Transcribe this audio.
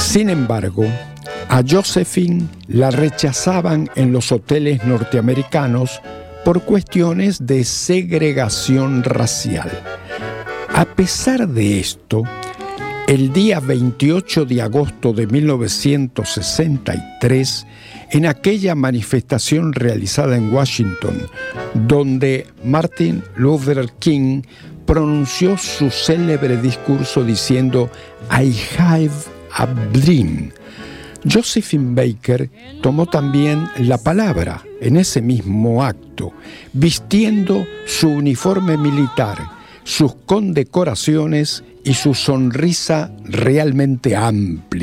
Sin embargo, a Josephine la rechazaban en los hoteles norteamericanos por cuestiones de segregación racial. A pesar de esto, el día 28 de agosto de 1963, en aquella manifestación realizada en Washington, donde Martin Luther King pronunció su célebre discurso diciendo "I have a dream", Josephine Baker tomó también la palabra en ese mismo acto, vistiendo su uniforme militar, sus condecoraciones y su sonrisa realmente amplia.